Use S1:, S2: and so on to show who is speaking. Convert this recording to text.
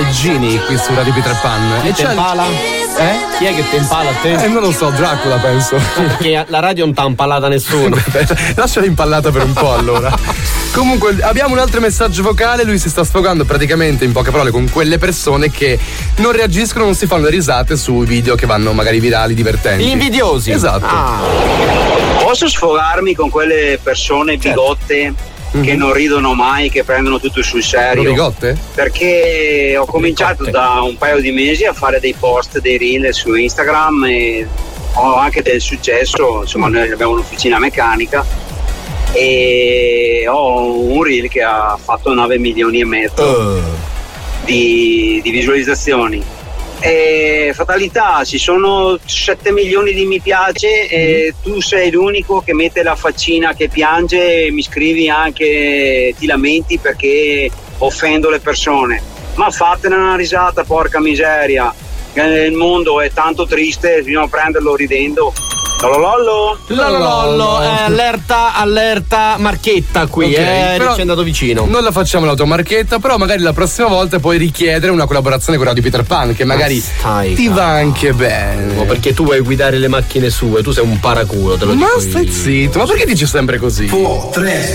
S1: Genie qui su Radio Peter Pan.
S2: E c'è impala? Chi è che ti impala a te?
S1: Non lo so, Dracula penso.
S2: Perché la radio non t'ha impallata nessuno.
S1: Lasciala impallata per un po' allora. Comunque abbiamo un altro messaggio vocale, lui si sta sfogando praticamente in poche parole con quelle persone che non reagiscono, non si fanno le risate sui video che vanno magari virali, divertenti.
S2: Gli invidiosi.
S1: Esatto.
S3: Posso sfogarmi con quelle persone bigotte che non ridono mai, che prendono tutto sul serio?
S1: Bigotte?
S3: Perché ho cominciato da un paio di mesi a fare dei post, dei reel su Instagram e ho anche del successo, insomma noi abbiamo un'officina meccanica e ho un reel che ha fatto 9 milioni e mezzo di visualizzazioni. E fatalità, ci sono 7 milioni di mi piace e tu sei l'unico che mette la faccina che piange e mi scrivi anche ti lamenti perché offendo le persone. Ma fatene una risata, porca miseria, il mondo è tanto triste, bisogna prenderlo ridendo.
S2: Lololollo, allerta marchetta qui,
S1: però
S2: ci è andato vicino.
S1: Non la facciamo l'automarchetta, però magari la prossima volta puoi richiedere una collaborazione con Radio Peter Pan che magari ti va anche bene.
S2: Perché tu vuoi guidare le macchine sue, tu sei un paraculo, te lo dico.
S1: Ma stai zitto, ma perché dici sempre così?
S4: 4, 3